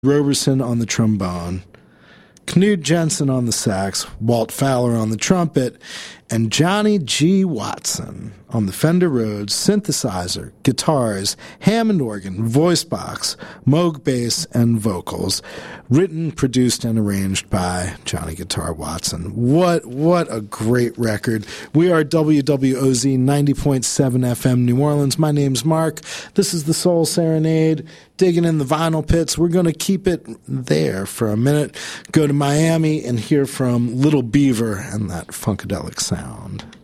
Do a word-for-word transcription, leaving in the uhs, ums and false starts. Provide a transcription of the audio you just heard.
Roberson on the trombone, Knut Jensen on the sax, Walt Fowler on the trumpet, and Johnny G. Watson on the Fender Rhodes synthesizer, guitars, Hammond organ, voice box, Moog bass, and vocals. Written, produced, and arranged by Johnny Guitar Watson. What what a great record. We are W W O Z ninety point seven F M New Orleans. My name's Mark. This is the Soul Serenade. Digging in the vinyl pits. We're going to keep it there for a minute. Go to Miami and hear from Little Beaver and that funkadelic sound.